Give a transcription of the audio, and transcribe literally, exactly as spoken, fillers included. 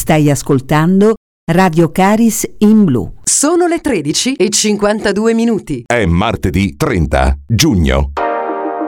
Stai ascoltando Radio Caris in Blu. Sono le tredici e cinquantadue minuti. È martedì trenta giugno.